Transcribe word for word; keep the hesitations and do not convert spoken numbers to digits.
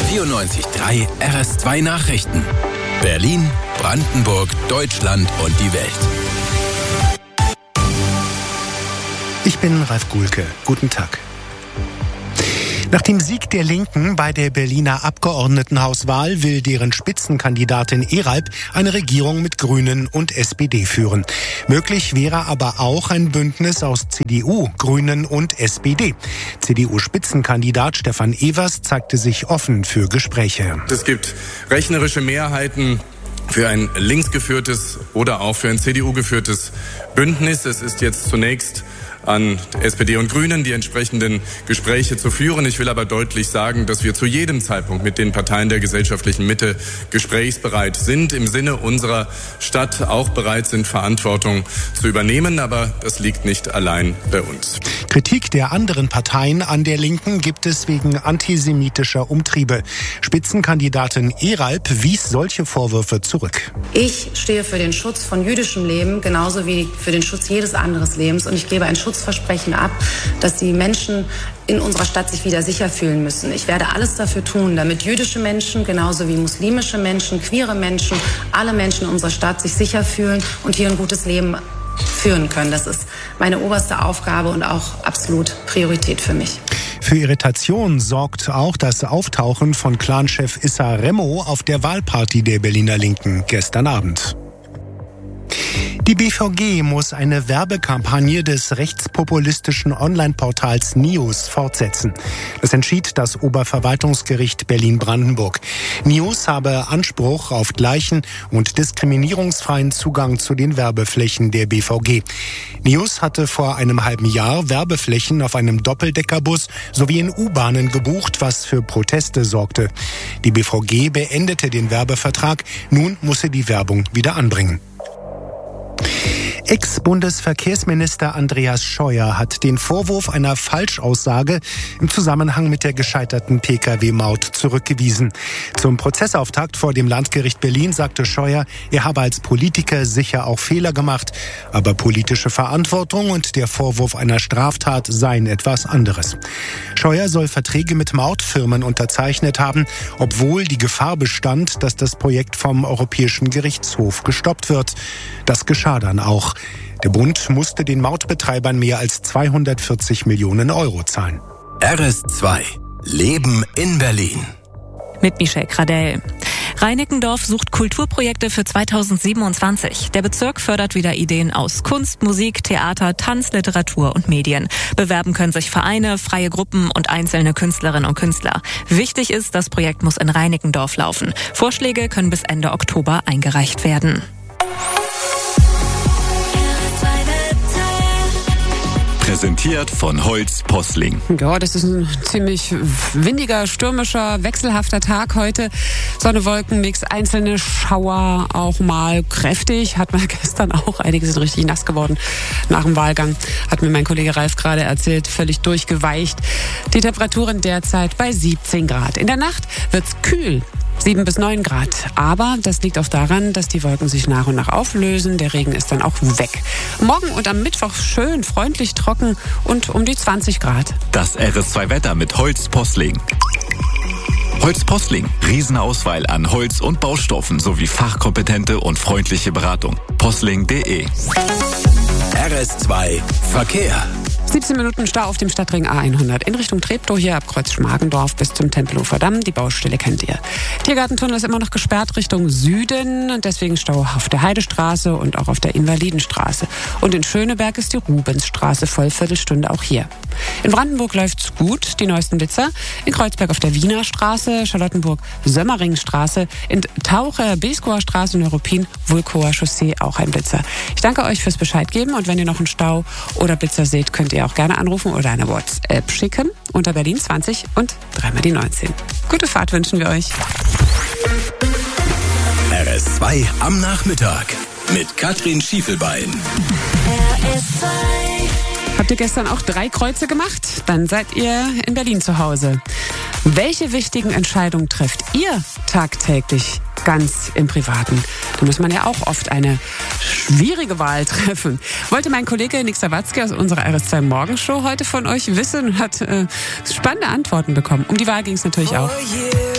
vierundneunzig Komma drei R S zwei Nachrichten. Berlin, Brandenburg, Deutschland und die Welt. Ich bin Ralf Gulke. Guten Tag. Nach dem Sieg der Linken bei der Berliner Abgeordnetenhauswahl will deren Spitzenkandidatin Eralp eine Regierung mit Grünen und S P D führen. Möglich wäre aber auch ein Bündnis aus C D U, Grünen und S P D. C D U-Spitzenkandidat Stefan Evers zeigte sich offen für Gespräche. Es gibt rechnerische Mehrheiten für ein linksgeführtes oder auch für ein C D U-geführtes Bündnis. Es ist jetzt zunächst an S P D und Grünen, die entsprechenden Gespräche zu führen. Ich will aber deutlich sagen, dass wir zu jedem Zeitpunkt mit den Parteien der gesellschaftlichen Mitte gesprächsbereit sind, im Sinne unserer Stadt auch bereit sind, Verantwortung zu übernehmen. Aber das liegt nicht allein bei uns. Kritik der anderen Parteien an der Linken gibt es wegen antisemitischer Umtriebe. Spitzenkandidatin Eralp wies solche Vorwürfe zurück. Ich stehe für den Schutz von jüdischem Leben, genauso wie für den Schutz jedes anderen Lebens. Und ich gebe ein Schutzversprechen ab, dass die Menschen in unserer Stadt sich wieder sicher fühlen müssen. Ich werde alles dafür tun, damit jüdische Menschen, genauso wie muslimische Menschen, queere Menschen, alle Menschen in unserer Stadt sich sicher fühlen und hier ein gutes Leben führen können. Das ist meine oberste Aufgabe und auch absolut Priorität für mich. Für Irritation sorgt auch das Auftauchen von Clanchef Issa Remo auf der Wahlparty der Berliner Linken gestern Abend. Die B V G muss eine Werbekampagne des rechtspopulistischen Online-Portals News fortsetzen. Das entschied das Oberverwaltungsgericht Berlin-Brandenburg. News habe Anspruch auf gleichen und diskriminierungsfreien Zugang zu den Werbeflächen der B V G. News hatte vor einem halben Jahr Werbeflächen auf einem Doppeldeckerbus sowie in U-Bahnen gebucht, was für Proteste sorgte. Die B V G beendete den Werbevertrag. Nun muss sie die Werbung wieder anbringen. Ex-Bundesverkehrsminister Andreas Scheuer hat den Vorwurf einer Falschaussage im Zusammenhang mit der gescheiterten P K W-Maut zurückgewiesen. Zum Prozessauftakt vor dem Landgericht Berlin sagte Scheuer, er habe als Politiker sicher auch Fehler gemacht, aber politische Verantwortung und der Vorwurf einer Straftat seien etwas anderes. Scheuer soll Verträge mit Mautfirmen unterzeichnet haben, obwohl die Gefahr bestand, dass das Projekt vom Europäischen Gerichtshof gestoppt wird. Das geschah dann auch. Der Bund musste den Mautbetreibern mehr als zweihundertvierzig Millionen Euro zahlen. R S zwei. Leben in Berlin. Mit Michelle Kradell. Reinickendorf sucht Kulturprojekte für zweitausendsiebenundzwanzig. Der Bezirk fördert wieder Ideen aus Kunst, Musik, Theater, Tanz, Literatur und Medien. Bewerben können sich Vereine, freie Gruppen und einzelne Künstlerinnen und Künstler. Wichtig ist, das Projekt muss in Reinickendorf laufen. Vorschläge können bis Ende Oktober eingereicht werden. Präsentiert von Holz Posling. Ja, das ist ein ziemlich windiger, stürmischer, wechselhafter Tag heute. Sonne, Wolken, nix, einzelne Schauer, auch mal kräftig. Hat man gestern auch. Einige sind richtig nass geworden nach dem Wahlgang. Hat mir mein Kollege Ralf gerade erzählt. Völlig durchgeweicht. Die Temperaturen derzeit bei siebzehn Grad. In der Nacht wird's kühl. sieben bis neun Grad. Aber das liegt auch daran, dass die Wolken sich nach und nach auflösen. Der Regen ist dann auch weg. Morgen und am Mittwoch schön, freundlich, trocken und um die zwanzig Grad. Das R S zwei Wetter mit Holz Posling. Holz Posling. Riesenauswahl an Holz- und Baustoffen sowie fachkompetente und freundliche Beratung. posling punkt de. R S zwei Verkehr. siebzehn Minuten Stau auf dem Stadtring A hundert in Richtung Treptow, hier ab Kreuz Schmargendorf bis zum Tempelhofer Damm. Die Baustelle kennt ihr. Tiergartentunnel ist immer noch gesperrt Richtung Süden, deswegen Stau auf der Heidestraße und auch auf der Invalidenstraße. Und in Schöneberg ist die Rubensstraße voll, Viertelstunde auch hier. In Brandenburg läuft's gut, die neuesten Blitzer. In Kreuzberg auf der Wiener Straße, Charlottenburg Sömmeringstraße, in Taucher Beeskower Straße und Europin Vulkower Chaussee auch ein Blitzer. Ich danke euch fürs Bescheid geben und wenn ihr noch einen Stau oder Blitzer seht, könnt ihr auch gerne anrufen oder eine WhatsApp schicken unter Berlin zwanzig und dreimal die neunzehn. Gute Fahrt wünschen wir euch. R S zwei am Nachmittag mit Katrin Schiefelbein. R S zwei. Habt ihr gestern auch drei Kreuze gemacht? Dann seid ihr in Berlin zu Hause. Welche wichtigen Entscheidungen trefft ihr tagtäglich ganz im Privaten? Da muss man ja auch oft eine schwierige Wahl treffen. Wollte mein Kollege Nick Sawatzki aus unserer R S zwei Morgenshow heute von euch wissen und hat äh, spannende Antworten bekommen. Um die Wahl ging es natürlich auch.